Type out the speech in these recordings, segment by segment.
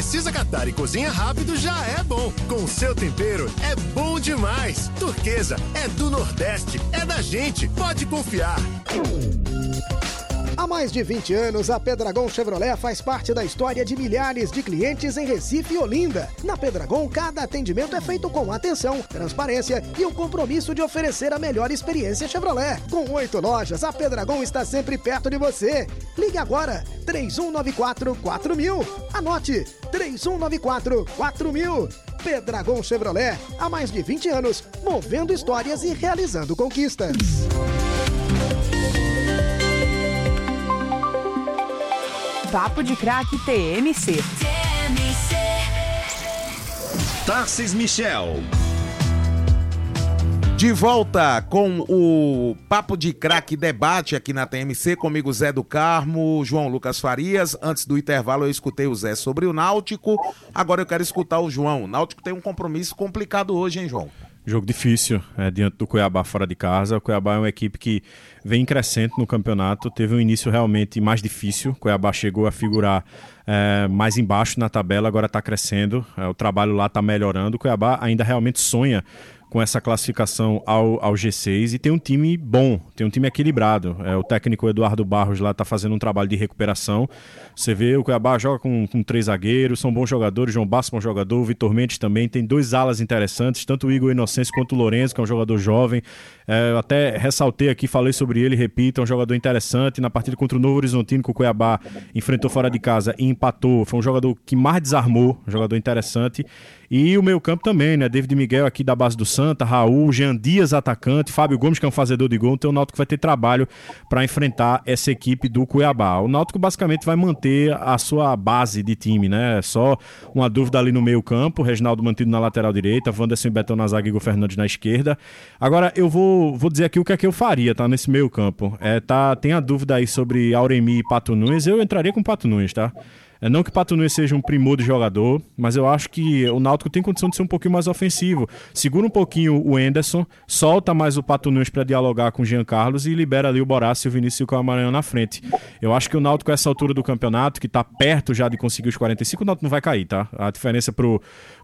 Precisa catar e cozinha rápido já é bom. Com o seu tempero é bom demais. Turquesa é do Nordeste, é da gente, pode confiar. Há mais de 20 anos, a Peddragon Chevrolet faz parte da história de milhares de clientes em Recife e Olinda. Na Peddragon, cada atendimento é feito com atenção, transparência e o compromisso de oferecer a melhor experiência Chevrolet. Com 8 lojas, a Peddragon está sempre perto de você. Ligue agora, 3194-4000. Anote, 3194-4000. Peddragon Chevrolet, há mais de 20 anos, movendo histórias e realizando conquistas. Papo de Craque TMC. Tarcís Michel. De volta com o Papo de Craque Debate aqui na TMC, comigo Zé do Carmo, João Lucas Farias. Antes do intervalo eu escutei o Zé sobre o Náutico, agora eu quero escutar o João. O Náutico tem um compromisso complicado hoje, hein, João? Jogo difícil, diante do Cuiabá fora de casa. O Cuiabá é uma equipe que vem crescendo no campeonato, teve um início realmente mais difícil. O Cuiabá chegou a figurar mais embaixo na tabela, agora está crescendo, o trabalho lá está melhorando. O Cuiabá ainda realmente sonha com essa classificação ao G6 e tem um time bom, tem um time equilibrado. O técnico Eduardo Barros lá está fazendo um trabalho de recuperação. Você vê, o Cuiabá joga com 3 zagueiros, são bons jogadores, João Basso é um bom jogador, o Vitor Mendes também, tem 2 alas interessantes, tanto o Igor Inocêncio quanto o Lourenço, que é um jogador jovem. Eu até ressaltei aqui, falei sobre ele, repito, é um jogador interessante. Na partida contra o Novo Horizontino, que o Cuiabá enfrentou fora de casa e empatou, foi um jogador que mais desarmou, um jogador interessante. E o meio campo também, né? David Miguel aqui da base do Santa, Raul, Jean Dias atacante, Fábio Gomes, que é um fazedor de gol. Então o Náutico vai ter trabalho para enfrentar essa equipe do Cuiabá. O Náutico basicamente vai manter a sua base de time, né? Só uma dúvida ali no meio campo, Reginaldo mantido na lateral direita, Wanderson e Betão na zaga e Igor Fernandes na esquerda. Agora eu vou dizer aqui o que é que eu faria, tá? Nesse meio campo. Tem a dúvida aí sobre Auremi e Pato Nunes, eu entraria com Pato Nunes, tá? Não que o Pato Nunes seja um primor de jogador, mas eu acho que o Náutico tem condição de ser um pouquinho mais ofensivo. Segura um pouquinho o Henderson, solta mais o Pato Nunes para dialogar com o Jean Carlos e libera ali o Borassi, o Vinícius e o Camarão na frente. Eu acho que o Náutico, a essa altura do campeonato, que tá perto já de conseguir os 45, o Náutico não vai cair, tá? A diferença pro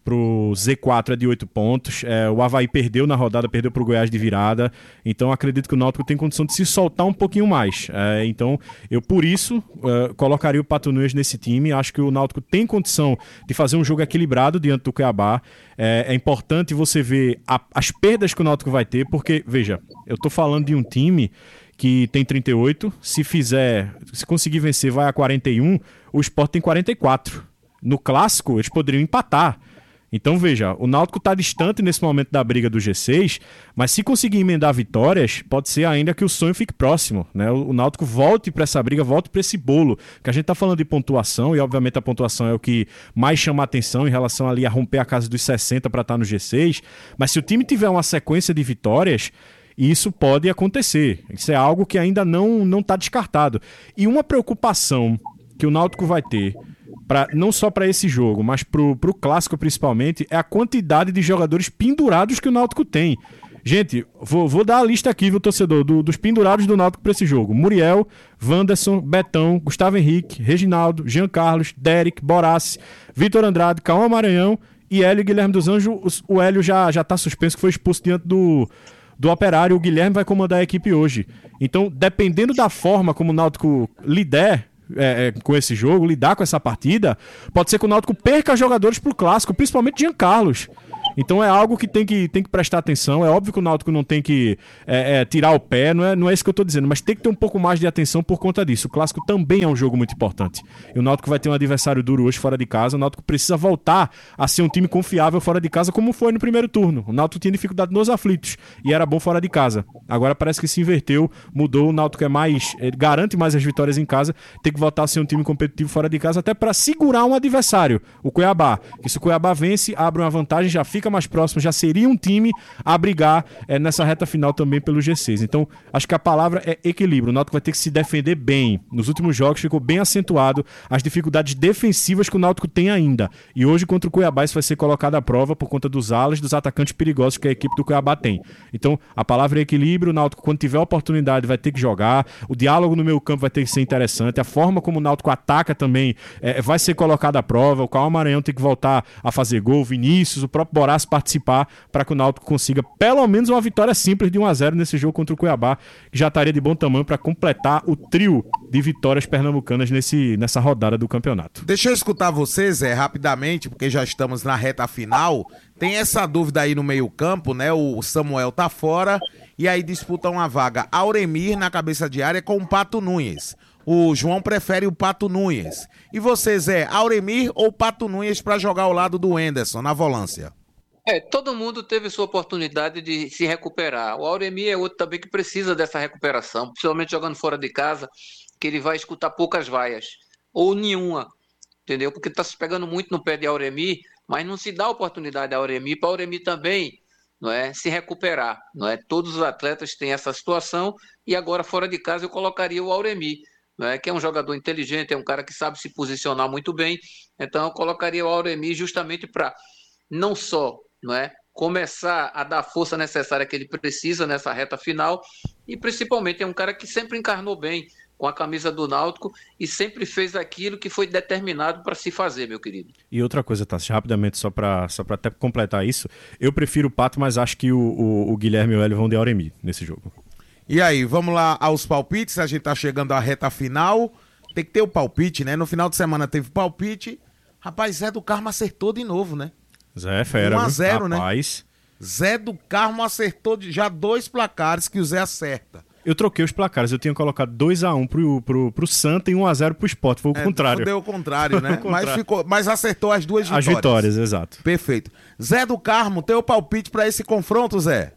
Z4 é de 8 pontos. O Avaí perdeu na rodada, perdeu pro Goiás de virada. Então acredito que o Náutico tem condição de se soltar um pouquinho mais. Então eu, por isso, colocaria o Pato Nunes nesse time. Acho que o Náutico tem condição de fazer um jogo equilibrado diante do Cuiabá. É importante você ver as perdas que o Náutico vai ter, porque, veja, eu tô falando de um time que tem 38, se conseguir vencer, vai a 41, o Sport tem 44. No Clássico, eles poderiam empatar. Então, veja, o Náutico está distante nesse momento da briga do G6, mas se conseguir emendar vitórias, pode ser ainda que o sonho fique próximo, né? O Náutico volte para essa briga, volte para esse bolo, que a gente está falando de pontuação, e obviamente a pontuação é o que mais chama a atenção em relação ali a romper a casa dos 60 para estar no G6, mas se o time tiver uma sequência de vitórias, isso pode acontecer. Isso é algo que ainda não está descartado. E uma preocupação que o Náutico vai ter, não só para esse jogo, mas pro Clássico principalmente, é a quantidade de jogadores pendurados que o Náutico tem. Gente, vou dar a lista aqui, viu, torcedor, dos pendurados do Náutico para esse jogo. Muriel, Wanderson, Betão, Gustavo Henrique, Reginaldo, Jean Carlos, Derek, Borassi, Vitor Andrade, Cauã Maranhão e Hélio Guilherme dos Anjos. O Hélio já está suspenso, que foi expulso diante do Operário. O Guilherme vai comandar a equipe hoje. Então, dependendo da forma como o Náutico lidar com esse jogo, lidar com essa partida, pode ser que o Náutico perca jogadores pro Clássico, principalmente Jean Carlos. Então é algo que tem que prestar atenção. É óbvio que o Náutico não tem que tirar o pé, não é isso que eu estou dizendo, mas tem que ter um pouco mais de atenção por conta disso. O Clássico também é um jogo muito importante. E o Náutico vai ter um adversário duro hoje fora de casa. O Náutico precisa voltar a ser um time confiável fora de casa, como foi no primeiro turno. O Náutico tinha dificuldade nos aflitos e era bom fora de casa. Agora parece que se inverteu, mudou. O Náutico garante mais as vitórias em casa, tem que voltar a ser um time competitivo fora de casa, até para segurar um adversário, o Cuiabá. Que se o Cuiabá vence, abre uma vantagem, já fica fica mais próximo, já seria um time a brigar nessa reta final também pelo G6. Então, acho que a palavra é equilíbrio. O Náutico vai ter que se defender bem. Nos últimos jogos ficou bem acentuado as dificuldades defensivas que o Náutico tem ainda. E hoje, contra o Cuiabá, isso vai ser colocado à prova por conta dos alas, dos atacantes perigosos que a equipe do Cuiabá tem. Então, a palavra é equilíbrio. O Náutico, quando tiver oportunidade, vai ter que jogar. O diálogo no meio campo vai ter que ser interessante. A forma como o Náutico ataca também vai ser colocada à prova. O Cauã Maranhão tem que voltar a fazer gol. O Vinícius, o próprio Borás participar para que o Náutico consiga pelo menos uma vitória simples de 1-0 nesse jogo contra o Cuiabá, que já estaria de bom tamanho para completar o trio de vitórias pernambucanas nessa rodada do campeonato. Deixa eu escutar vocês, rapidamente, porque já estamos na reta final. Tem essa dúvida aí no meio-campo, né? O Samuel tá fora e aí disputa uma vaga Auremir na cabeça de área com o Pato Nunes. O João prefere o Pato Nunes. E você, Zé, Auremir ou Pato Nunes para jogar ao lado do Henderson na volância? Todo mundo teve sua oportunidade de se recuperar. O Auremir é outro também que precisa dessa recuperação, principalmente jogando fora de casa, que ele vai escutar poucas vaias, ou nenhuma, entendeu? Porque está se pegando muito no pé de Auremir, mas não se dá oportunidade a Auremir, para Auremir também, não é, se recuperar, não é? Todos os atletas têm essa situação, e agora fora de casa eu colocaria o Auremir, não é? Que é um jogador inteligente, é um cara que sabe se posicionar muito bem, então eu colocaria o Auremir justamente para não só, não é, começar a dar a força necessária que ele precisa nessa reta final, e principalmente é um cara que sempre encarnou bem com a camisa do Náutico e sempre fez aquilo que foi determinado para se fazer, meu querido. E outra coisa, Tassi, rapidamente, só para até completar isso, eu prefiro o Pato, mas acho que o Guilherme e o Hélio vão de Auremir nesse jogo. E aí, vamos lá aos palpites, a gente tá chegando à reta final, tem que ter o palpite, né? No final de semana teve palpite, rapaz, Zé do Carmo acertou de novo, né? Zé é fera, 1-0, né? Rapaz. Zé do Carmo acertou já 2 placares que o Zé acerta. Eu troquei os placares, eu tinha colocado 2-1 pro Santa e 1-0 pro Sport, foi o contrário. Deu o contrário, né? Mas acertou as 2 vitórias. As vitórias, exato. Perfeito. Zé do Carmo, teu palpite para esse confronto, Zé?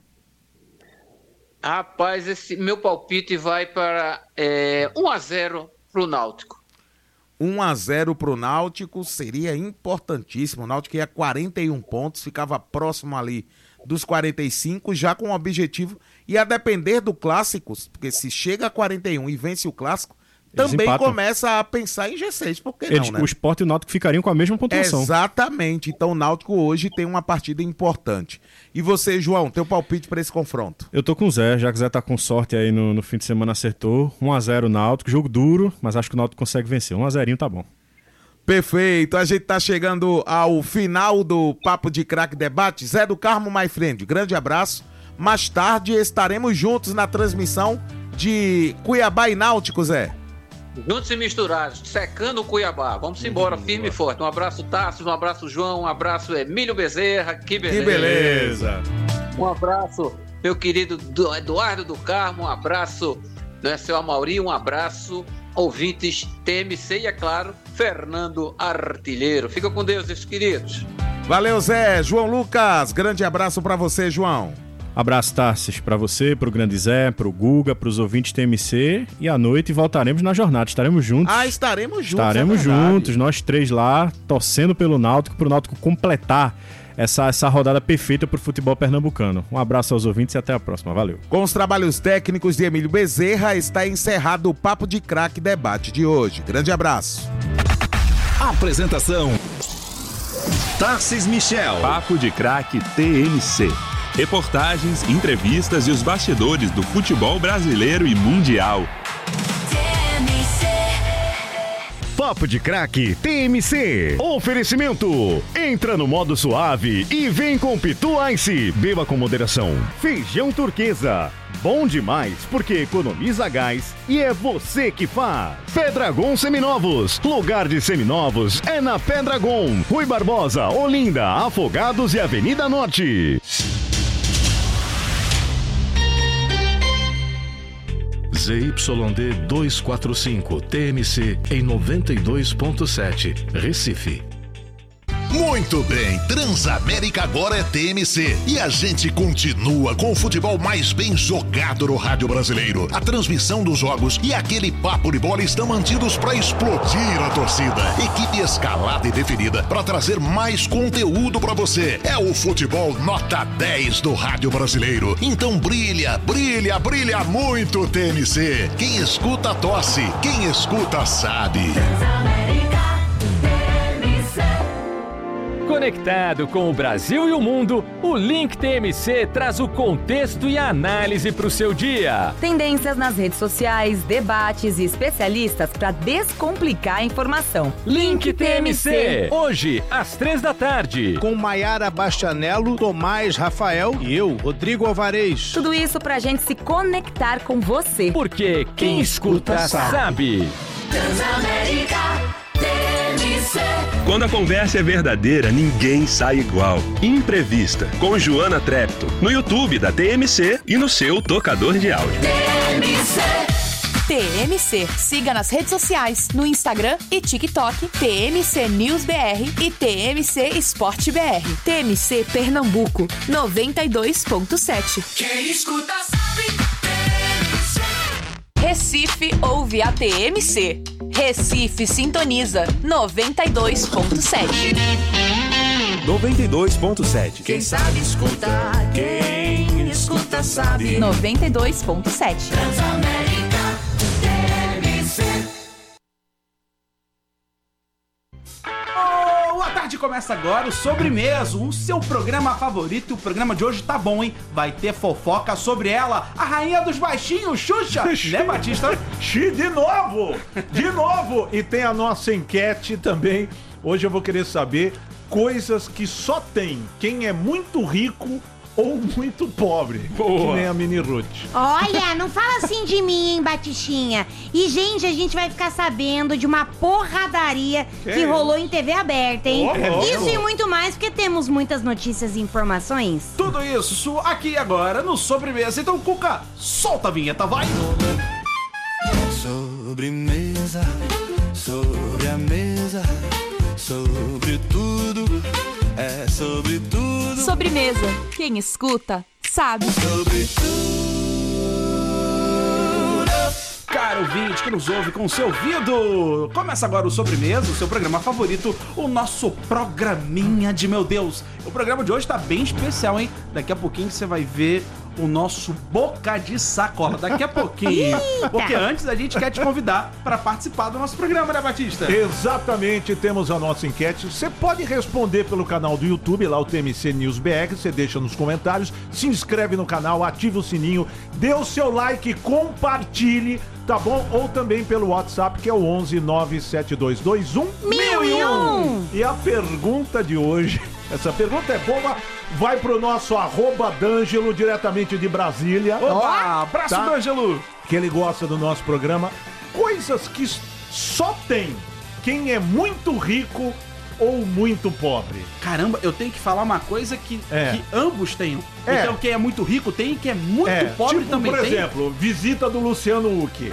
Rapaz, esse meu palpite vai para 1-0 pro Náutico. 1-0 pro Náutico seria importantíssimo. O Náutico ia 41 pontos, ficava próximo ali dos 45, já com o objetivo, e a depender do clássico, porque se chega a 41 e vence o clássico, também começa a pensar em G6, por que não, né? O Sport e o Náutico ficariam com a mesma pontuação. Exatamente, então o Náutico hoje tem uma partida importante. E você, João, teu palpite para esse confronto? Eu tô com o Zé, já que o Zé tá com sorte aí no fim de semana, acertou. 1-0 Náutico, jogo duro, mas acho que o Náutico consegue vencer. 1-0 tá bom. Perfeito, a gente tá chegando ao final do Papo de Craque Debate. Zé do Carmo, my friend, grande abraço. Mais tarde estaremos juntos na transmissão de Cuiabá e Náutico, Zé. Juntos e misturados, secando o Cuiabá. Vamos embora, firme e forte. Um abraço, Tassos, um abraço, João, um abraço, Emílio Bezerra. Que beleza. Que beleza. Um abraço, meu querido Eduardo do Carmo. Um abraço, seu Amauri. Um abraço, ouvintes TMC e, é claro, Fernando Artilheiro. Fica com Deus, meus queridos. Valeu, Zé. João Lucas, grande abraço pra você, João. Abraço, Tarsis, para você, pro Grande Zé, pro Guga, pros ouvintes TMC, e à noite voltaremos na jornada, estaremos juntos. Estaremos juntos. Estaremos juntos, nós 3 lá, torcendo pelo Náutico, pro Náutico completar essa rodada perfeita pro futebol pernambucano. Um abraço aos ouvintes e até a próxima, valeu. Com os trabalhos técnicos de Emílio Bezerra, está encerrado o Papo de Craque Debate de hoje. Grande abraço. Apresentação: Tarsis Michel. Papo de Craque TMC. Reportagens, entrevistas e os bastidores do futebol brasileiro e mundial. Papo de Craque TMC. Oferecimento: entra no modo suave e vem com Pitu Ice. Beba com moderação. Feijão Turquesa. Bom demais porque economiza gás e é você que faz. Pedragon Seminovos. Lugar de seminovos é na Pedragon. Rui Barbosa, Olinda, Afogados e Avenida Norte. ZYD 245 TMC em 92.7 Recife. Muito bem, Transamérica agora é TMC e a gente continua com o futebol mais bem jogado no rádio brasileiro. A transmissão dos jogos e aquele papo de bola estão mantidos para explodir a torcida. Equipe escalada e definida para trazer mais conteúdo para você. É o futebol nota 10 do rádio brasileiro. Então brilha, brilha, brilha muito TMC. Quem escuta tosse, quem escuta sabe. Conectado com o Brasil e o mundo, o Link TMC traz o contexto e a análise para o seu dia. Tendências nas redes sociais, debates e especialistas para descomplicar a informação. Link TMC, hoje às 15h. Com Maiara Bastianello, Tomás Rafael e eu, Rodrigo Alvarez. Tudo isso pra gente se conectar com você. Porque quem escuta sabe. Transamérica. Quando a conversa é verdadeira, ninguém sai igual. Imprevista, com Joana Trepto, no YouTube da TMC e no seu tocador de áudio. TMC. Siga nas redes sociais, no Instagram e TikTok, TMC News BR e TMC Esporte BR. TMC Pernambuco, 92.7. Quem escuta sabe. Recife ouve a TMC. Recife sintoniza 92.7. 92.7. Quem sabe escuta, quem escuta sabe. 92.7. Transamérica TMC. Boa tarde, começa agora o Sobremesa, o seu programa favorito. O programa de hoje tá bom, hein? Vai ter fofoca sobre ela, a rainha dos baixinhos, Xuxa, né, Batista? De novo! De novo! E tem a nossa enquete também. Hoje eu vou querer saber coisas que só tem quem é muito rico ou muito pobre. Boa. Que nem a Mini Ruth. Olha, não fala assim de mim, hein, Batichinha. E, gente, a gente vai ficar sabendo de uma porradaria que rolou em TV aberta, hein? Isso e muito mais, porque temos muitas notícias e informações. Tudo isso aqui agora no Sobremesa. Então, Cuca, solta a vinheta, vai! Sobremesa, sobre a mesa, sobre tudo, é sobre tudo. Sobremesa. Quem escuta, sabe. Sobre tudo. Caro ouvinte que nos ouve com o seu ouvido. Começa agora o Sobremesa, o seu programa favorito, o nosso programinha de meu Deus. O programa de hoje tá bem especial, hein? Daqui a pouquinho você vai ver o nosso Boca de Sacola. Daqui a pouquinho. Porque antes a gente quer te convidar para participar do nosso programa, né, Batista? Exatamente, temos a nossa enquete. Você pode responder pelo canal do YouTube, lá o TMC News BR. Você deixa nos comentários, se inscreve no canal, ativa o sininho, dê o seu like, compartilhe, tá bom? Ou também pelo WhatsApp, que é o 11 97221 1001. E a pergunta de hoje, essa pergunta é boa, vai pro nosso @D'Angelo, diretamente de Brasília. Opa, abraço, tá? D'Angelo. Que ele gosta do nosso programa. Coisas que só tem quem é muito rico ou muito pobre. Caramba, eu tenho que falar uma coisa que ambos têm. Então quem é muito rico tem e quem é muito pobre tipo, também tem. Por exemplo, visita do Luciano Huck.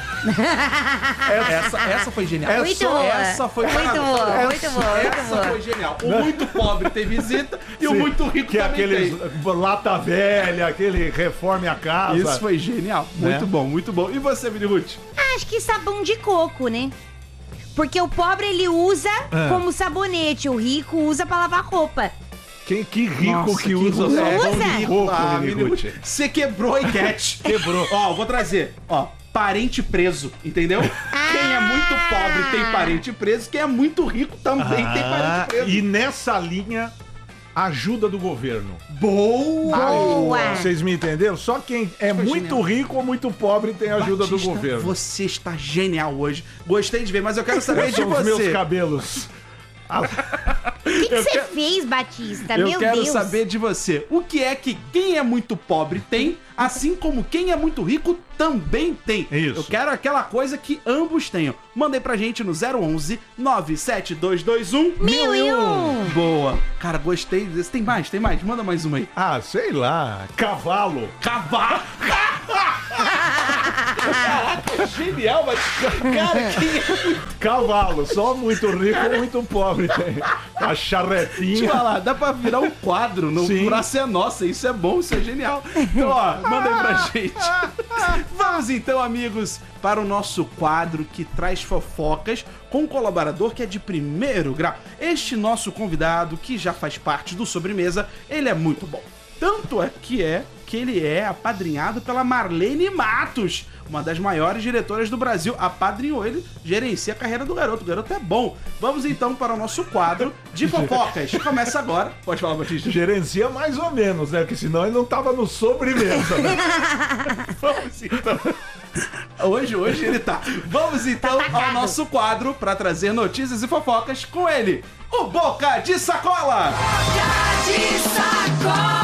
Essa foi genial. Muito boa. Essa foi muito boa. Muito boa. Essa foi genial. O muito pobre tem visita e o muito rico que também aqueles tem. Lata velha, aquele reforme a casa. Isso foi genial. Muito bom, muito bom. E você, Mini Ruth? Acho que sabão de coco, né? Porque o pobre ele usa como sabonete, o rico usa pra lavar roupa. Que rico. Nossa, que usa sabão de coco, Mini Ruth. Você quebrou a enquete. Quebrou. Ó, vou trazer. Ó, parente preso, entendeu? Quem é muito pobre tem parente preso, quem é muito rico também tem parente preso. E nessa linha, ajuda do governo. Boa! Vocês me entenderam? Só quem é muito rico ou muito pobre tem ajuda do governo. Você está genial hoje. Gostei de ver, mas eu quero saber de São você. Os meus cabelos. O que você fez, Batista? Meu Deus. Eu quero saber de você. O que é que quem é muito pobre tem, assim como quem é muito rico também tem. Isso. Eu quero aquela coisa que ambos tenham. Mandei pra gente no 011 97221 1001. Boa. Cara, gostei desse. Tem mais? Manda mais uma aí. Ah, sei lá. Cavalo. Cavalo. é genial, mas, cara, que... Cavalo, só muito rico ou muito pobre tem. A charretinha. Deixa eu falar, dá pra virar um quadro no Praça é Nossa, isso é bom, isso é genial. Então, ó, manda aí pra gente. Vamos então, amigos, para o nosso quadro que traz fofocas com um colaborador que é de primeiro grau. Este nosso convidado, que já faz parte do Sobremesa, ele é muito bom. Tanto é que ele é apadrinhado pela Marlene Matos, uma das maiores diretoras do Brasil. Apadrinhou ele, gerencia a carreira do garoto. O garoto é bom. Vamos então para o nosso quadro de fofocas. Começa agora. Pode falar, Batista. Gerencia mais ou menos, né? Porque senão ele não tava no Sobremesa, né? Vamos então. Hoje ele tá. Vamos então ao nosso quadro para trazer notícias e fofocas com ele, o Boca de Sacola. Boca de Sacola!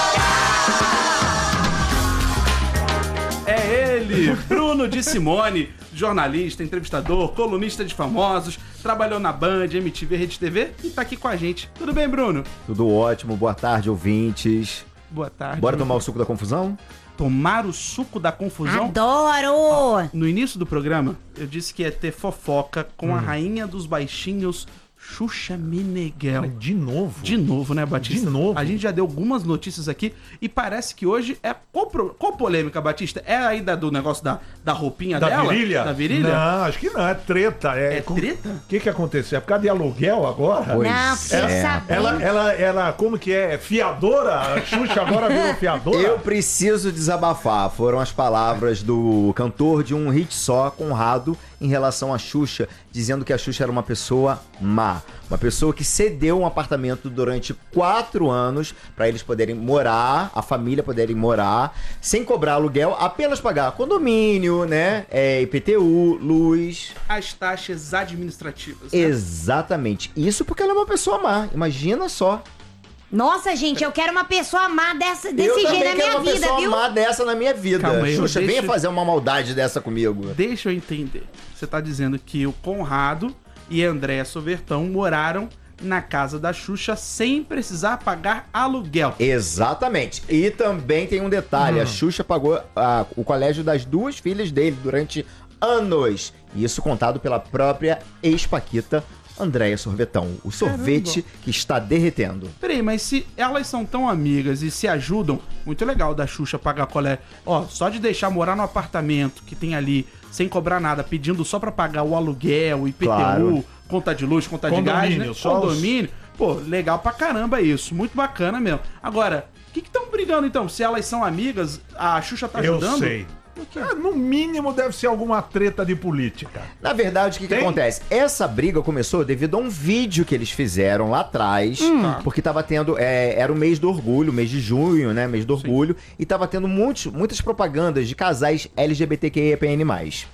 É ele, Bruno de Simone, jornalista, entrevistador, colunista de famosos, trabalhou na Band, MTV, Rede TV e tá aqui com a gente. Tudo bem, Bruno? Tudo ótimo, boa tarde, ouvintes. Boa tarde. Bora tomar o suco da confusão? Tomar o suco da confusão? Adoro! No início do programa, eu disse que ia ter fofoca com a rainha dos baixinhos, Xuxa Meneghel. De novo? De novo, né, Batista? De novo? A gente já deu algumas notícias aqui e parece que hoje é... Qual polêmica, Batista? É ainda do negócio da roupinha dela? Virilha? Da virilha? Não, acho que não. É treta. É treta? O que aconteceu? É por causa de aluguel agora? Pois Não, fiquei sabendo. Ela, como que é? Fiadora? A Xuxa agora virou fiadora? Eu preciso desabafar. Foram as palavras do cantor de um hit só, Conrado, em relação a Xuxa, dizendo que a Xuxa era uma pessoa má. Uma pessoa que cedeu um apartamento durante 4 anos para eles poderem morar, a família poderem morar, sem cobrar aluguel, apenas pagar condomínio, né? IPTU, luz. As taxas administrativas. Né? Exatamente. Isso porque ela é uma pessoa má. Imagina só. Nossa, gente, eu quero uma pessoa má desse jeito na minha vida, viu? Eu também quero uma pessoa má dessa na minha vida. Calma aí, Xuxa, venha fazer uma maldade dessa comigo. Deixa eu entender. Você tá dizendo que o Conrado e a Andréa Sovertão moraram na casa da Xuxa sem precisar pagar aluguel. Exatamente. E também tem um detalhe. A Xuxa pagou o colégio das 2 filhas dele durante anos. Isso contado pela própria ex-paquita Andréa Sorvetão, o sorvete que está derretendo. Peraí, mas se elas são tão amigas e se ajudam, muito legal da Xuxa pagar colégio. Ó, só de deixar morar no apartamento que tem ali, sem cobrar nada, pedindo só pra pagar o aluguel, IPTU, claro, conta de luz, conta de gás, né? Condomínio. Pô, legal pra caramba isso, muito bacana mesmo. Agora, o que estão brigando então? Se elas são amigas, a Xuxa tá ajudando? Eu sei. No mínimo deve ser alguma treta de política. Na verdade, o que acontece? Essa briga começou devido a um vídeo que eles fizeram lá atrás, porque tava tendo, era o mês do orgulho, mês de junho, né, mês do orgulho, e tava tendo muitas propagandas de casais LGBTQIAPN+.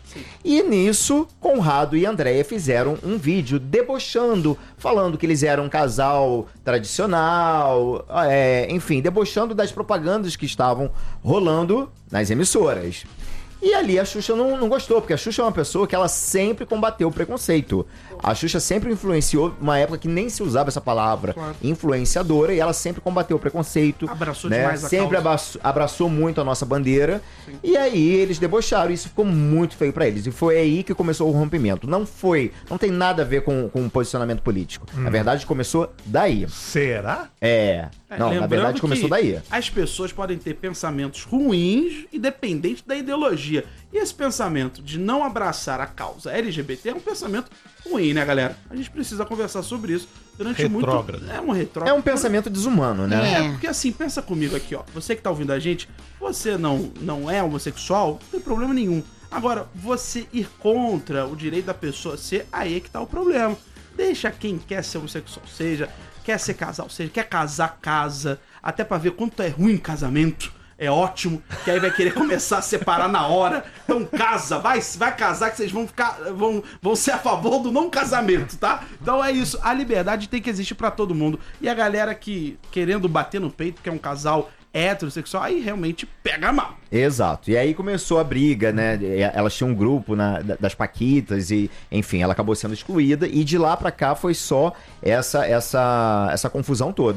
E nisso, Conrado e Andréa fizeram um vídeo debochando, falando que eles eram um casal tradicional, enfim, debochando das propagandas que estavam rolando nas emissoras. E ali a Xuxa não gostou, porque a Xuxa é uma pessoa que ela sempre combateu o preconceito. A Xuxa sempre influenciou, uma época que nem se usava essa palavra, influenciadora, e ela sempre combateu o preconceito. Abraçou né? demais a sempre abraçou muito a nossa bandeira. Sim. E aí eles debocharam, e isso ficou muito feio pra eles. E foi aí que começou o rompimento. Não tem nada a ver com um posicionamento político. Na verdade, começou daí. Será? Não, na verdade começou daí. As pessoas podem ter pensamentos ruins, independente da ideologia. E esse pensamento de não abraçar a causa LGBT é um pensamento ruim, né, galera? A gente precisa conversar sobre isso durante retrógrado. É um retrógrado. É um pensamento desumano, né? Porque assim, pensa comigo aqui, ó. Você que tá ouvindo a gente, você não é homossexual, não tem problema nenhum. Agora, você ir contra o direito da pessoa ser, aí é que tá o problema. Deixa quem quer ser homossexual, seja, quer ser casal, seja, quer casar, casa, até pra ver quanto é ruim casamento. É ótimo, que aí vai querer começar a separar na hora. Então casa, vai casar que vocês vão ser a favor do não casamento, tá? Então é isso, a liberdade tem que existir pra todo mundo. E a galera que querendo bater no peito, que é um casal heterossexual, aí realmente pega mal. Exato, e aí começou a briga, né? Elas tinham um grupo das paquitas e, enfim, ela acabou sendo excluída. E de lá pra cá foi só essa confusão toda.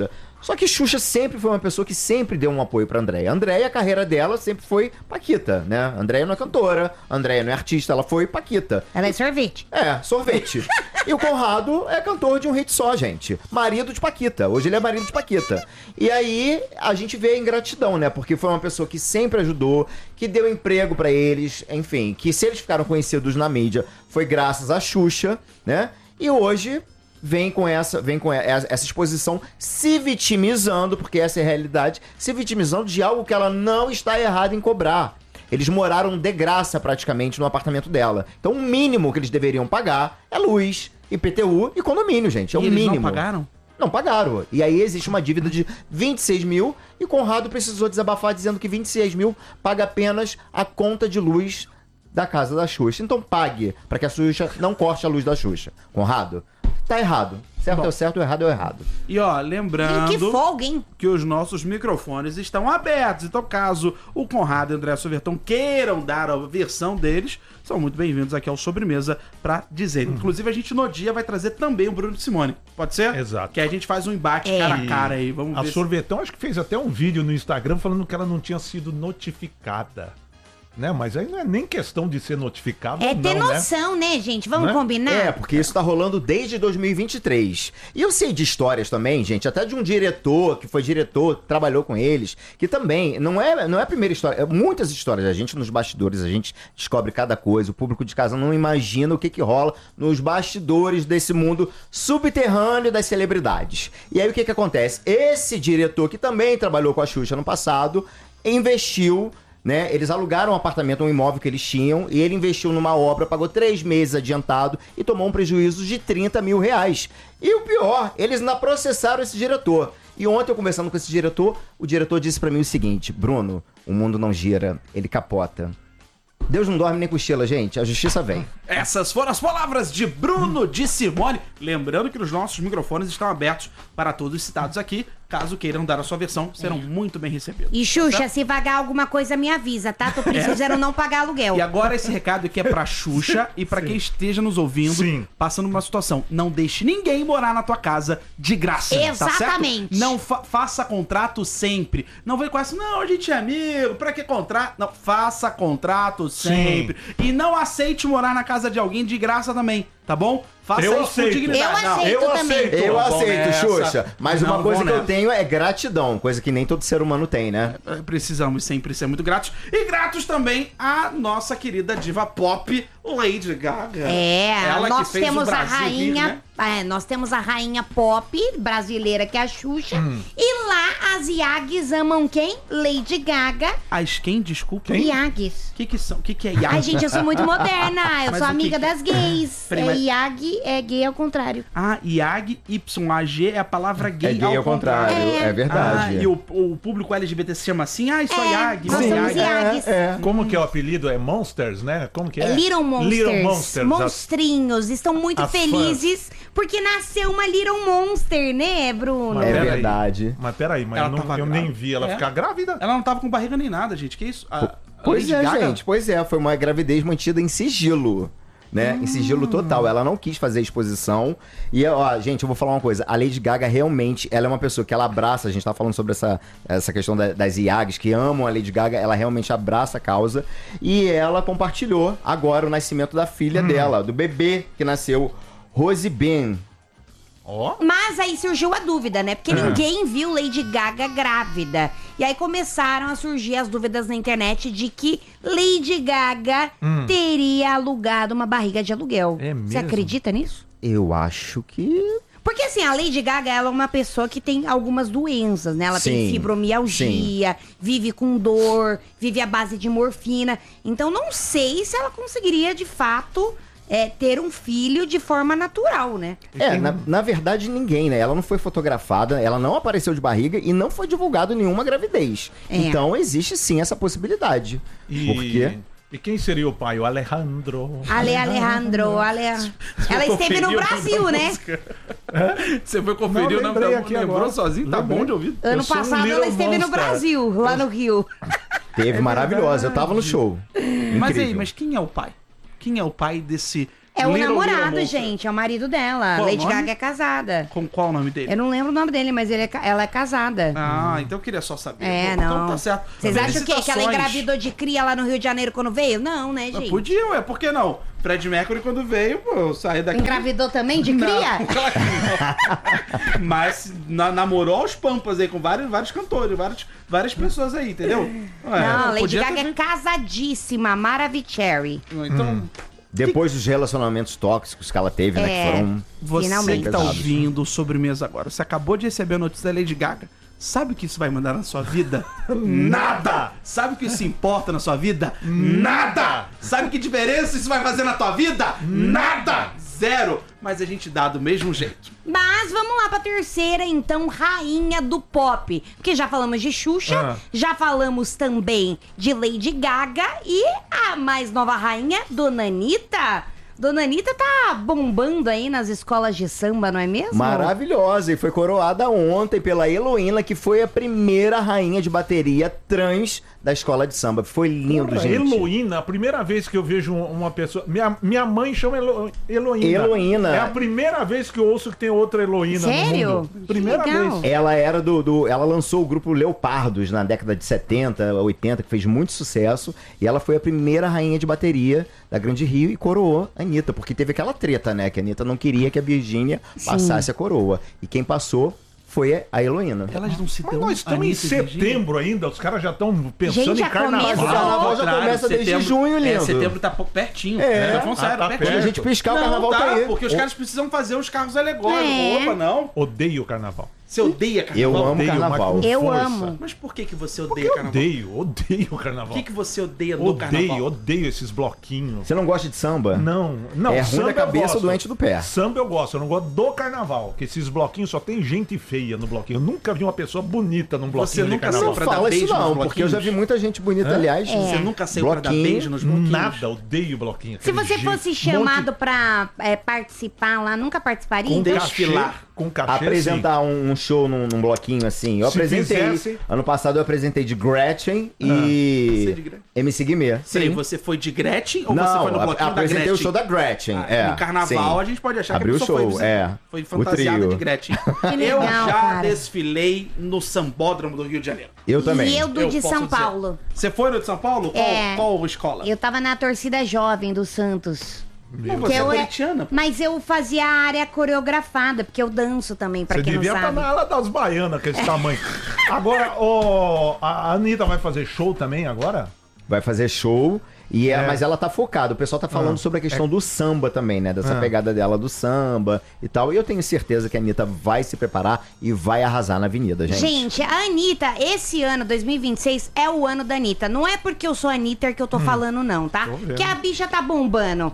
Só que Xuxa sempre foi uma pessoa que sempre deu um apoio pra Andréia. Andréia, a carreira dela sempre foi Paquita, né? Andréia não é cantora, Andréia não é artista, ela foi Paquita. Ela é sorvete. É, sorvete. E o Conrado é cantor de um hit só, gente. Marido de Paquita. Hoje ele é marido de Paquita. E aí a gente vê a ingratidão, né? Porque foi uma pessoa que sempre ajudou, que deu emprego pra eles, enfim, que se eles ficaram conhecidos na mídia foi graças a Xuxa, né? E hoje vem com essa exposição se vitimizando, porque essa é a realidade, se vitimizando de algo que ela não está errada em cobrar. Eles moraram de graça praticamente no apartamento dela. Então o mínimo que eles deveriam pagar é luz, IPTU e condomínio, gente. É o mínimo. Eles não pagaram? Não pagaram. E aí existe uma dívida de 26 mil e Conrado precisou desabafar dizendo que 26 mil paga apenas a conta de luz da casa da Xuxa. Então pague, para que a Xuxa não corte a luz da Xuxa. Conrado, tá errado. Certo é o certo, o errado é o errado. E ó, lembrando que folga, hein? Que os nossos microfones estão abertos. Então, caso o Conrado e o André Sovertão queiram dar a versão deles, são muito bem-vindos aqui ao Sobremesa pra dizer. Inclusive, a gente no dia vai trazer também o Bruno Simone. Pode ser? Exato. Que a gente faz um embate cara a cara aí. Vamos ver. A Sorvetão acho que fez até um vídeo no Instagram falando que ela não tinha sido notificada. Né? Mas aí não é nem questão de ser notificado. É ter noção, né, gente? Vamos combinar? É, porque isso tá rolando desde 2023. E eu sei de histórias também, gente, até de um diretor, que foi diretor, trabalhou com eles, que também, não é a primeira história, muitas histórias, a gente nos bastidores, a gente descobre cada coisa, o público de casa não imagina o que rola nos bastidores desse mundo subterrâneo das celebridades. E aí o que acontece? Esse diretor, que também trabalhou com a Xuxa no passado, investiu, né? Eles alugaram um apartamento, um imóvel que eles tinham, e ele investiu numa obra, pagou 3 meses adiantado e tomou um prejuízo de 30 mil reais. E o pior, eles ainda processaram esse diretor. E ontem eu conversando com esse diretor, o diretor disse pra mim o seguinte: Bruno, o mundo não gira, ele capota. Deus não dorme nem cochila, gente. A justiça vem. Essas foram as palavras de Bruno de Simone. Lembrando que os nossos microfones estão abertos para todos os citados aqui. Caso queiram dar a sua versão, serão muito bem recebidos. E Xuxa, se vagar alguma coisa, me avisa, tá? Tô precisando não pagar aluguel. E agora esse recado aqui é pra Xuxa e pra quem esteja nos ouvindo, passando uma situação. Não deixe ninguém morar na tua casa de graça. Exatamente. Tá certo? Não faça contrato sempre. Não vem com essa, não, a gente é amigo, pra que contrato? Não, faça contrato sempre. E não aceite morar na casa de alguém de graça também, tá bom? Faça eu isso aceito. com dignidade. Eu aceito, Xuxa. Mas uma coisa que eu tenho é gratidão, coisa que nem todo ser humano tem, né? Precisamos sempre ser muito gratos. E gratos também à nossa querida diva pop, Lady Gaga. Ela nós que fez temos o Brasil a rainha, rir, né? nós temos a rainha pop brasileira, que é a Xuxa. E lá as Iags amam quem? Lady Gaga. As quem? Desculpa. Iags. O que são? O que é Iag? Ai, gente, eu sou muito moderna. Eu Mas sou o amiga que das gays. Prima- Iag é gay ao contrário. Ah, Iag, YAG é a palavra gay, É gay ao contrário, é verdade. E o público LGBT se chama assim? Ah, isso é Iag. nós somos Iags. Como que é o apelido? É Monsters, né? Como que é? Little Monsters. Little Monsters. Monstrinhos. Estão muito as felizes porque nasceu uma Little Monster, né, Bruno? Mas É peraí. verdade. Mas peraí, mas Ela eu, não- tava eu grávida. nem vi ela ficar grávida. Ela não tava com barriga nem nada, gente. Que isso? Pois Lady é, Gaga? gente. Pois é, foi uma gravidez mantida em sigilo. Né? Em sigilo total. Ela não quis fazer exposição. E, ó, gente, eu vou falar uma coisa. A Lady Gaga realmente, ela é uma pessoa que ela abraça. A gente tá falando sobre essa questão das Iags que amam a Lady Gaga. Ela realmente abraça a causa. E ela compartilhou agora o nascimento da filha dela, do bebê que nasceu, Rosie Ben. Mas aí surgiu a dúvida, né? Porque ninguém viu Lady Gaga grávida. E aí começaram a surgir as dúvidas na internet de que Lady Gaga teria alugado uma barriga de aluguel. É Você mesmo? acredita nisso? Eu acho que... Porque assim, a Lady Gaga, ela é uma pessoa que tem algumas doenças, né? Ela tem Sim, fibromialgia, vive com dor, vive à base de morfina. Então não sei se ela conseguiria, de fato, ter um filho de forma natural, né? Na verdade, ninguém, né? Ela não foi fotografada, ela não apareceu de barriga e não foi divulgado nenhuma gravidez. Então existe sim essa possibilidade. Por quê? E quem seria o pai? O Alejandro. Alejandro. Ela esteve no Brasil, né? Você foi conferir o nome da aqui lembrou agora. sozinho? Tá bom de ouvir? Ano passado ela esteve no Brasil, lá no Rio. Teve maravilhosa, eu tava no show. Mas Incrível. aí, mas quem é o pai? Quem é o pai desse É o Little namorado, Monster. gente. É o marido dela. Qual o Lady nome? Gaga é casada. Com qual o nome dele? Eu não lembro o nome dele, mas ela é casada. Ah, então eu queria só saber. Não. Então tá certo. Vocês acham o quê? Que ela Felicitações. engravidou de cria lá no Rio de Janeiro quando veio? Não, né, gente? Podiam, por que não? Fred Mercury, quando veio, pô, eu saí daqui... Engravidou também de cria? Não, claro que não. Mas namorou aos pampas aí com vários cantores, várias pessoas aí, entendeu? Não, Lady podia Gaga é casadíssima, Maravicherry. Então... Depois dos relacionamentos tóxicos que ela teve, né? Que foram. Você finalmente que tá pesados. ouvindo Sobremesa agora, você acabou de receber a notícia da Lady Gaga. Sabe o que isso vai mandar na sua vida? Nada! Sabe o que isso importa na sua vida? Nada! Sabe que diferença isso vai fazer na tua vida? Nada! Zero! Mas a gente dá do mesmo jeito. Mas vamos lá pra terceira, então, rainha do pop. Porque já falamos de Xuxa, já falamos também de Lady Gaga e a mais nova rainha, Dona Anitta. Dona Anitta tá bombando aí nas escolas de samba, não é mesmo? Maravilhosa, e foi coroada ontem pela Heloína, que foi a primeira rainha de bateria trans da escola de samba. Foi lindo, Porra, gente. Heloína, a primeira vez que eu vejo uma pessoa... Minha mãe chama Heloína. Heloína. É a primeira vez que eu ouço que tem outra Heloína no mundo. Primeira vez. Ela era ela lançou o grupo Leopardos na década de 70, 80, que fez muito sucesso. E ela foi a primeira rainha de bateria da Grande Rio e coroou a Anitta. Porque teve aquela treta, né? Que a Anitta não queria que a Virgínia passasse a coroa. E quem passou foi a Heloína. Elas não se Mas nós estamos em setembro ainda, os caras já estão pensando em carnaval. O carnaval já começa desde junho, lindo. Setembro tá pertinho. É. Tá falando sério, Tá pertinho. perto. A gente piscar, o carnaval tá aí. Porque os caras precisam fazer os carros alegóricos. Opa, não. Odeio o carnaval. Você odeia carnaval? Eu amo Odeio, carnaval. mas com Eu força. amo. Mas por que você odeia carnaval? Odeio o carnaval. O que você odeia do carnaval? Odeio esses bloquinhos. Você não gosta de samba? Não. É ruim samba da eu cabeça, gosto. doente do pé. Samba eu gosto, eu não gosto do carnaval. Porque esses bloquinhos só tem gente feia no bloquinho. Eu nunca vi uma pessoa bonita num bloquinho de nunca carnaval. Não fala isso não, porque eu já vi muita gente bonita, aliás. Você nunca saiu pra dar beijo nos bloquinhos? Nada, odeio bloquinho. Se aquele você jeito. fosse chamado pra participar lá, nunca participaria? Com Então, desfilar. Com cachê, Apresentar um show num bloquinho assim. Eu Se apresentei. fizesse- Ano passado eu apresentei de Gretchen e Você de Gretchen? MC Guimê. Peraí, você foi de Gretchen ou Não, você foi no bloquinho da apresentei Gretchen? o show da Gretchen. No carnaval a gente pode achar Abriu que a o pessoa show, foi o fantasiada trio. de Gretchen. Que legal, eu já cara. desfilei no Sambódromo do Rio de Janeiro. Eu também. E eu do de posso São dizer. Paulo. Você foi no de São Paulo? Qual escola? Eu tava na torcida jovem do Santos. Não, você é corintiana. Mas eu fazia a área coreografada, porque eu danço também, pra Você quem não devia estar sabe. na ala das baianas com esse tamanho. Agora, a Anitta vai fazer show também agora? Vai fazer show. Mas ela tá focada. O pessoal tá falando sobre a questão do samba também, né? Dessa pegada dela do samba e tal. E eu tenho certeza que a Anitta vai se preparar e vai arrasar na avenida, gente. Gente, a Anitta, esse ano, 2026, é o ano da Anitta. Não é porque eu sou a Anitta que eu tô falando, não, tá? vendo. Que a bicha tá bombando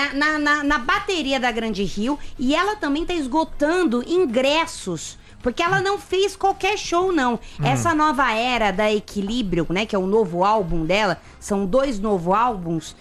na bateria da Grande Rio e ela também tá esgotando ingressos. Porque ela não fez qualquer show, não. Essa nova era da Equilíbrio, né? Que é o novo álbum dela. São 2 novos álbuns.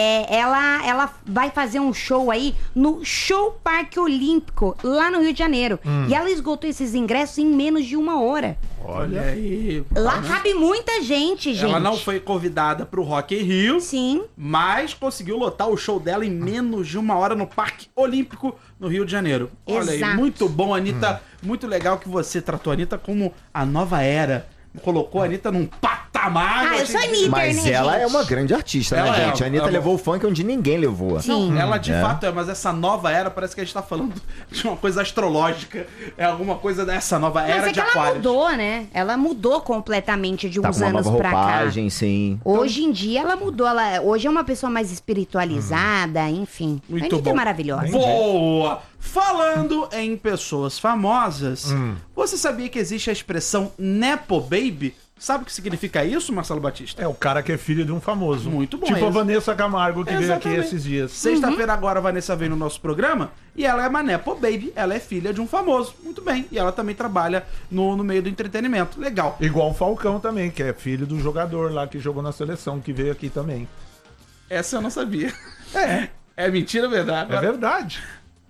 Ela vai fazer um show aí no Show Parque Olímpico, lá no Rio de Janeiro. E ela esgotou esses ingressos em menos de 1 hora. Olha aí. Lá cabe muita gente, gente. Ela não foi convidada pro Rock in Rio. Sim. Mas conseguiu lotar o show dela em menos de 1 hora no Parque Olímpico, no Rio de Janeiro. Olha aí, Exato. muito bom, Anitta. Muito legal que você tratou a Anitta como a nova era. Colocou a Anitta num patamar. Eu sou Anitta, Mas né, ela gente? é uma grande artista, Ela né, é, gente? A Anitta ela- levou o funk onde ninguém levou. Sim. Ela de fato é, mas essa nova era parece que a gente tá falando de uma coisa astrológica. É alguma coisa dessa nova Mas era é de que ela Aquário. mudou, né? Ela mudou completamente de Tá uns com uma anos nova pra cá. roupagem, sim. Hoje em dia ela mudou. Hoje é uma pessoa mais espiritualizada, enfim. A Muito Anitta bom. é maravilhosa. Boa! Falando em pessoas famosas, você sabia que existe a expressão Nepo Baby? Sabe o que significa isso, Marcelo Batista? É o cara que é filho de um famoso. Muito bom. Tipo a isso. Vanessa Camargo, que veio aqui Exatamente. esses dias. Sexta-feira agora a Vanessa veio no nosso programa e ela é uma Nepo Baby, ela é filha de um famoso. Muito bem. E ela também trabalha no meio do entretenimento. Legal. Igual o Falcão também, que é filho do jogador lá que jogou na seleção, que veio aqui também. Essa eu não sabia. É mentira ou verdade? É verdade.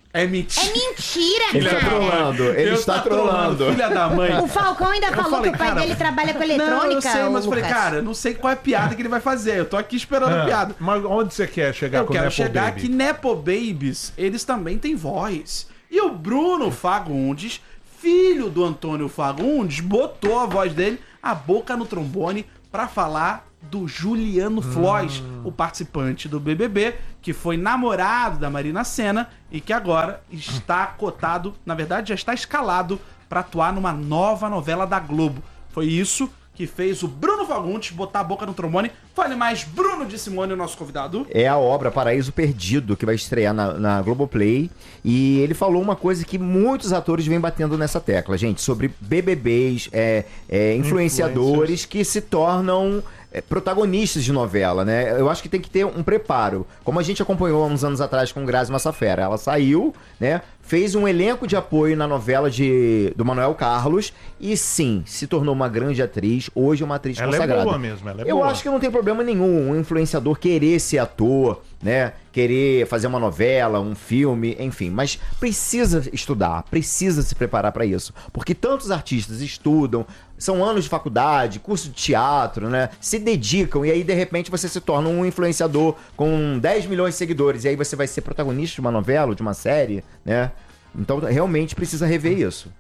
É mentira. É mentira, Ele cara. tá trolando, ele está trolando. Filha da mãe. O Falcão ainda falou que o pai dele trabalha com eletrônica. Não, eu sei, mas eu falei, Lucas. cara, não sei qual é a piada que ele vai fazer. Eu tô aqui esperando a piada. Mas onde você quer chegar Eu com o quero Nepo chegar Baby? que Nepo Babies, eles também têm voz. E o Bruno Fagundes, filho do Antônio Fagundes, botou a voz dele, a boca no trombone, pra falar do Juliano Flois, o participante do BBB, que foi namorado da Marina Sena e que agora está cotado, na verdade já está escalado pra atuar numa nova novela da Globo. Foi isso que fez o Bruno Fagundes botar a boca no trombone. Fale mais, Bruno de Simone, o nosso convidado. É a obra Paraíso Perdido, que vai estrear na Globoplay. E ele falou uma coisa que muitos atores vêm batendo nessa tecla, gente, sobre BBBs, influenciadores que se tornam protagonistas de novela, né? Eu acho que tem que ter um preparo. Como a gente acompanhou há uns anos atrás com Grazi Massafera. Ela saiu, né? Fez um elenco de apoio na novela do Manuel Carlos e sim, se tornou uma grande atriz. Hoje é uma atriz consagrada. Ela é boa mesmo, ela é Eu boa. acho que não tem problema nenhum um influenciador querer ser ator, né? Querer fazer uma novela, um filme, enfim. Mas precisa estudar, precisa se preparar para isso. Porque tantos artistas estudam, são anos de faculdade, curso de teatro, né? Se dedicam e aí, de repente, você se torna um influenciador com 10 milhões de seguidores. E aí você vai ser protagonista de uma novela, de uma série, né? Então, realmente precisa rever isso.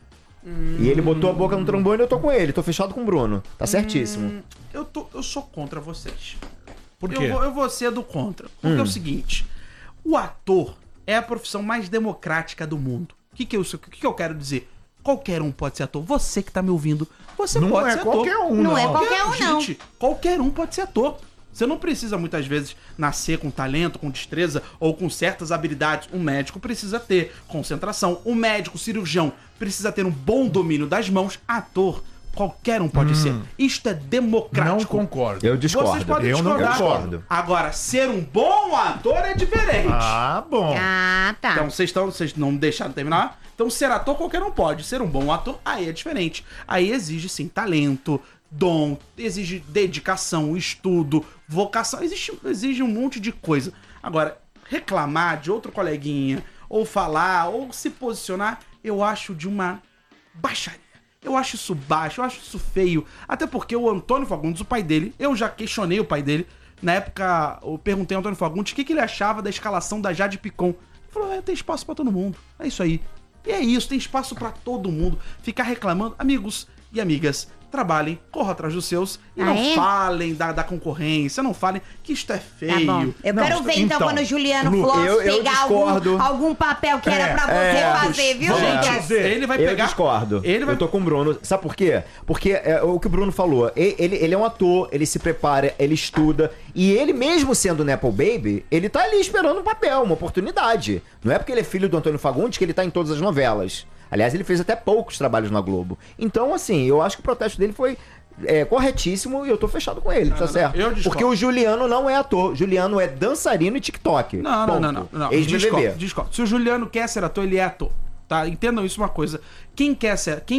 E ele botou a boca no trombone e eu tô com ele. Tô fechado com o Bruno. Tá certíssimo. Eu sou contra vocês. Por quê? Eu vou ser do contra. Porque é o seguinte, o ator é a profissão mais democrática do mundo. O que eu quero dizer? Qualquer um pode ser ator. Você que tá me ouvindo, você Não pode é ser ator. qualquer um, não. Não é qualquer um, não. Gente, qualquer um pode ser ator. Você não precisa, muitas vezes, nascer com talento, com destreza ou com certas habilidades. Um médico precisa ter concentração. Um médico, cirurgião, precisa ter um bom domínio das mãos. Ator, qualquer um pode ser. Isto é democrático. Não concordo. Eu discordo. Vocês podem Eu não discordar. discordo. Agora, ser um bom ator é diferente. Ah, bom. Ah, tá. Então, vocês não me deixaram terminar? Então, ser ator qualquer um pode. Ser um bom ator, aí é diferente. Aí exige, sim, talento, dom, exige dedicação, estudo, vocação. Exige um monte de coisa. Agora, reclamar de outro coleguinha, ou falar, ou se posicionar, eu acho de uma baixaria. Eu acho isso baixo, eu acho isso feio. Até porque o Antônio Fagundes, o pai dele, eu já questionei o pai dele. Na época, eu perguntei ao Antônio Fagundes o que ele achava da escalação da Jade Picon. Ele falou, tem espaço pra todo mundo. É isso aí. E é isso, tem espaço pra todo mundo. Ficar reclamando, amigos e amigas, trabalhem, corram atrás dos seus e não falem da concorrência, não falem que isto é feio. Tá bom. Eu Não, quero ver então quando o Juliano Floss eu pegar discordo. algum papel que era pra você fazer, viu, Lucas? Ele vai pegar. Eu discordo. Ele vai... Eu tô com o Bruno. Sabe por quê? Porque o que o Bruno falou. Ele é um ator, ele se prepara, ele estuda. E ele, mesmo sendo Nepo Baby, ele tá ali esperando um papel, uma oportunidade. Não é porque ele é filho do Antônio Fagundes que ele tá em todas as novelas. Aliás, ele fez até poucos trabalhos na Globo. Então, assim, eu acho que o protesto dele foi corretíssimo e eu tô fechado com ele, certo? eu discordo. Porque o Juliano não é ator. Juliano é dançarino e TikTok. Não. Ex-BBB. Discordo. Se o Juliano quer ser ator, ele é ator. Tá? Entendam isso uma coisa. Quem quer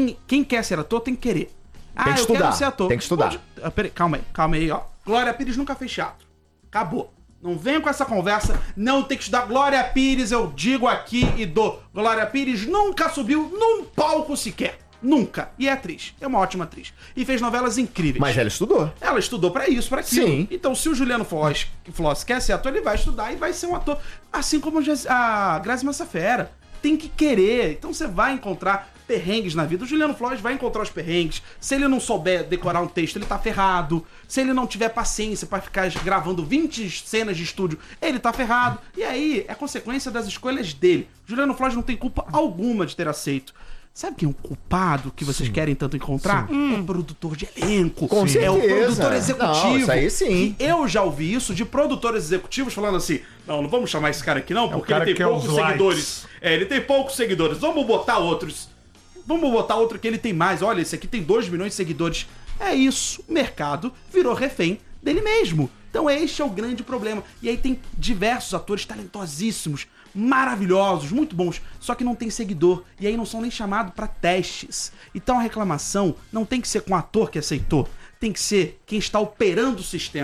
ser ator tem que querer. Tem que eu estudar, quero ser ator. tem que estudar. Peraí, calma aí, ó. Glória Pires nunca fez teatro. Acabou. Não venha com essa conversa, não tem que estudar. Glória Pires, eu digo aqui e dou. Glória Pires nunca subiu num palco sequer. Nunca. E é atriz. É uma ótima atriz. E fez novelas incríveis. Mas ela estudou. Ela estudou pra isso, pra aquilo. Sim. Então, se o Juliano Floss quer ser ator, ele vai estudar e vai ser um ator. Assim como a Grazi Massafera. Tem que querer. Então, você vai encontrar perrengues na vida. O Juliano Floss vai encontrar os perrengues. Se ele não souber decorar um texto, ele tá ferrado. Se ele não tiver paciência pra ficar gravando 20 cenas de estúdio, ele tá ferrado. E aí, é consequência das escolhas dele. O Juliano Floss não tem culpa alguma de ter aceito. Sabe quem é um culpado que vocês querem tanto encontrar? É produtor de elenco. Com certeza. É o produtor executivo. Não, isso aí sim. E eu já ouvi isso de produtores executivos falando assim, não vamos chamar esse cara aqui não, porque ele tem poucos seguidores. Ele tem poucos seguidores. Vamos botar outros. Vamos botar outro que ele tem mais. Olha, esse aqui tem 2 milhões de seguidores. É isso. O mercado virou refém dele mesmo. Então este é o grande problema. E aí tem diversos atores talentosíssimos, maravilhosos, muito bons, só que não tem seguidor. E aí não são nem chamados para testes. Então a reclamação não tem que ser com o ator que aceitou. Tem que ser quem está operando o sistema.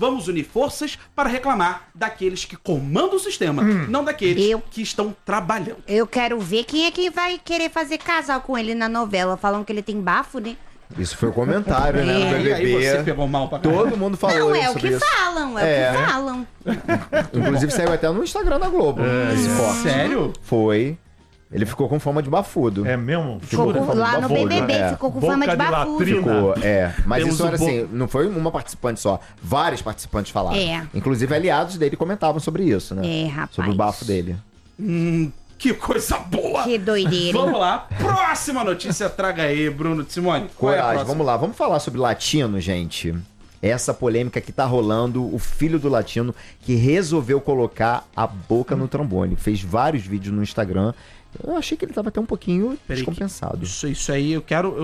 vamos unir forças para reclamar daqueles que comandam o sistema, não daqueles que estão trabalhando. Eu quero ver quem é que vai querer fazer casal com ele na novela. Falam que ele tem bafo, né? Isso foi o comentário, né, no BBB. Aí você pegou mal pra caralho. Todo mundo falou Não, isso. é o que falam, é o que falam. Inclusive saiu até no Instagram da Globo. Esse corte. Sério? Foi. Ele ficou com fama de bafudo. É mesmo? Ficou lá no BBB, ficou com fama de bafudo. Ficou, mas Temos isso era o assim, não foi uma participante só. Vários participantes falaram. É. Inclusive aliados dele comentavam sobre isso, né? É, rapaz. Sobre o bafo dele. Que coisa boa! Que doideira. Vamos lá, próxima notícia, traga aí, Bruno de Simone. Qual é a Coragem, próxima? vamos lá. Vamos falar sobre Latino, gente. Essa polêmica que tá rolando, o filho do Latino que resolveu colocar a boca no trombone. Fez vários vídeos no Instagram. Eu achei que ele tava até um pouquinho descompensado. Isso aí, eu quero.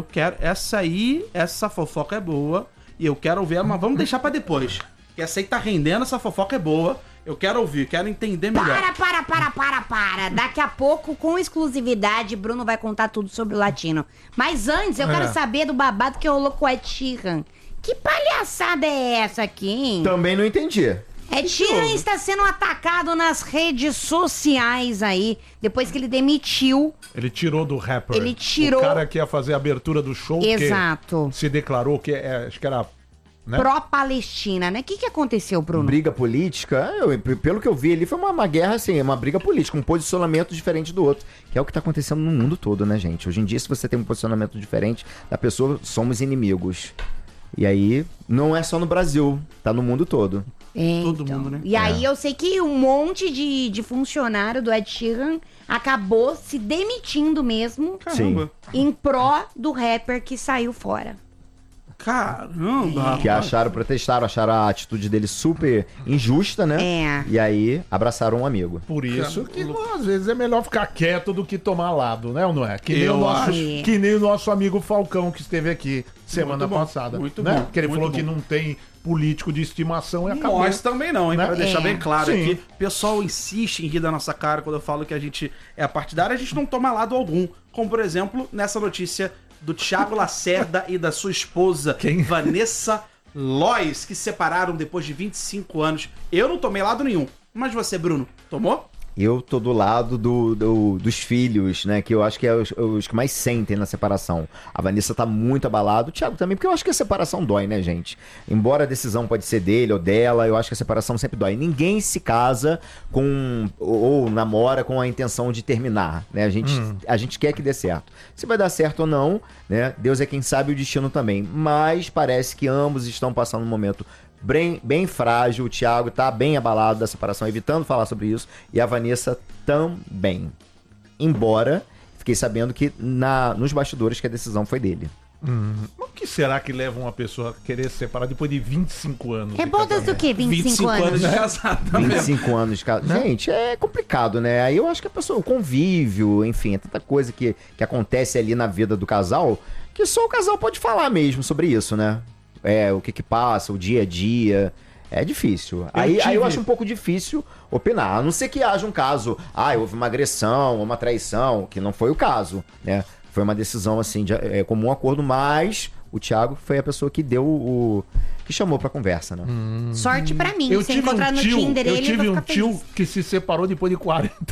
Essa fofoca é boa. E eu quero ouvir ela, mas vamos deixar pra depois. Que essa aí tá rendendo, essa fofoca é boa. Eu quero ouvir, quero entender melhor. Para. Daqui a pouco, com exclusividade, Bruno vai contar tudo sobre o Latino. Mas antes, eu quero saber do babado que rolou com o Ed Sheeran. Que palhaçada é essa aqui, hein? Também não entendi. Ed Sheeran está sendo atacado nas redes sociais aí, depois que ele demitiu. Ele tirou do rapper. Ele tirou. O cara que ia fazer a abertura do show. Exato. Que se declarou que acho que era... Né? Pró-Palestina, né? O que aconteceu, Bruno? Briga política, pelo que eu vi ali, foi uma guerra, assim, uma briga política, um posicionamento diferente do outro, que é o que tá acontecendo no mundo todo, né, gente? Hoje em dia, se você tem um posicionamento diferente da pessoa, somos inimigos. E aí, não é só no Brasil, tá no mundo todo. Todo mundo, né? E aí eu sei que um monte de funcionário do Ed Sheeran acabou se demitindo mesmo. Sim. Em pró do rapper que saiu fora. Caramba! Que acharam a atitude dele super injusta, né? E aí, abraçaram um amigo. Por isso que às vezes é melhor ficar quieto do que tomar lado, né ou não é? Que nem o nosso amigo Falcão que esteve aqui semana passada. Muito né? bom. Porque ele falou que não tem político de estimação e acabou. Nós também não, hein? Né? Pra deixar bem claro Sim. aqui. O pessoal insiste em rir da nossa cara quando eu falo que a gente é partidário, a gente não toma lado algum. Como, por exemplo, nessa notícia do Thiago Lacerda e da sua esposa, Vanessa Lois, que se separaram depois de 25 anos. Eu não tomei lado nenhum. Mas você, Bruno, tomou? Eu tô do lado dos filhos, né? Que eu acho que é os que mais sentem na separação. A Vanessa tá muito abalada, o Thiago também, porque eu acho que a separação dói, né, gente? Embora a decisão pode ser dele ou dela, eu acho que a separação sempre dói. Ninguém se casa ou namora com a intenção de terminar, né? A gente quer que dê certo. Se vai dar certo ou não, né? Deus é quem sabe o destino também. Mas parece que ambos estão passando um momento bem frágil. O Thiago tá bem abalado da separação, evitando falar sobre isso, e a Vanessa também. Embora fiquei sabendo que nos bastidores que a decisão foi dele. O que será que leva uma pessoa a querer se separar depois de 25 anos? É bodas do quê? 25 anos? de casado. 25 anos de casado. Gente, é complicado, né? Aí eu acho que a pessoa, o convívio, enfim, é tanta coisa que acontece ali na vida do casal, que só o casal pode falar mesmo sobre isso, né? O que passa, o dia a dia. É difícil. Aí eu acho um pouco difícil opinar. A não ser que haja um caso, houve uma agressão, uma traição, que não foi o caso, né? Foi uma decisão, assim, de comum acordo, mas o Thiago foi a pessoa que deu que chamou pra conversa, né? Sorte pra mim, se encontrar no Tinder ele, eu tive vai um ficar tio feliz. que se separou depois de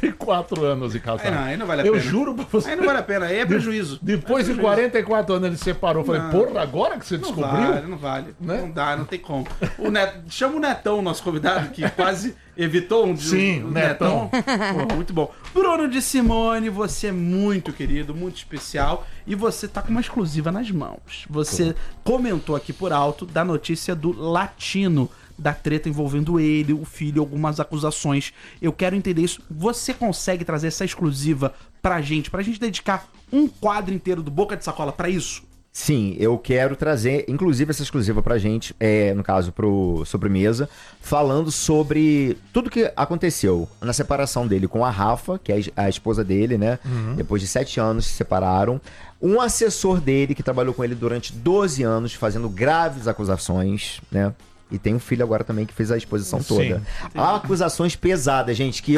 44 anos de casado. Aí não vale a pena. Eu juro pra você. Aí não vale a pena, aí é prejuízo. Depois de 44 anos ele se separou. Eu falei, porra, agora que você descobriu? Não vale. Né? Não dá, não tem como. Chama o Netão, nosso convidado, que quase evitou Sim, o Netão. Pô, muito bom. Bruno de Simone, você é muito querido, muito especial. E você tá com uma exclusiva nas mãos. Você comentou aqui por alto da notícia do Latino, da treta envolvendo ele, o filho, algumas acusações. Eu quero entender isso. Você consegue trazer essa exclusiva pra gente dedicar um quadro inteiro do Boca de Sacola pra isso? Sim, eu quero trazer, inclusive, essa exclusiva pra gente, no caso, pro Sobremesa, falando sobre tudo que aconteceu na separação dele com a Rafa, que é a esposa dele, né? Depois de 7 anos se separaram. Um assessor dele que trabalhou com ele durante 12 anos, fazendo graves acusações, né? E tem um filho agora também que fez a exposição toda. Há acusações pesadas, gente, que eu,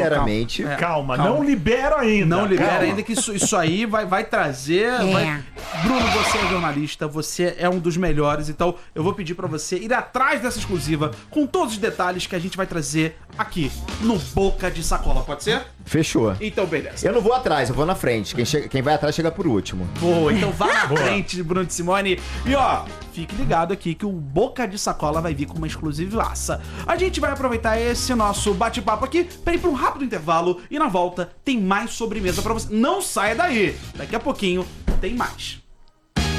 sinceramente... Calma, não libera ainda. Não libera ainda, que isso aí vai trazer... Bruno, você é jornalista, você é um dos melhores, então eu vou pedir pra você ir atrás dessa exclusiva com todos os detalhes que a gente vai trazer aqui no Boca de Sacola, pode ser? Fechou. Então, beleza. Eu não vou atrás, eu vou na frente. Quem vai atrás chega por último. Boa, então vá na frente, Bruno de Simone. E ó, fique ligado aqui que o Boca de Sacola vai vir com uma exclusivaça. A gente vai aproveitar esse nosso bate-papo aqui pra ir pra um rápido intervalo e na volta tem mais sobremesa pra você. Não saia daí, daqui a pouquinho tem mais.